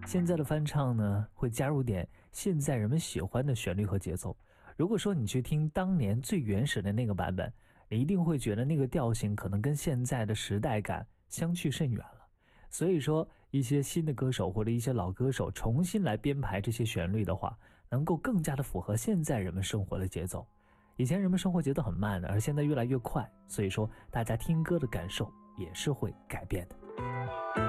现在的翻唱呢，会加入点现在人们喜欢的旋律和节奏。如果说你去听当年最原始的那个版本，你一定会觉得那个调性可能跟现在的时代感相去甚远了。所以说，一些新的歌手或者一些老歌手重新来编排这些旋律的话，能够更加的符合现在人们生活的节奏。以前人们生活节奏很慢的，而现在越来越快，所以说大家听歌的感受也是会改变的。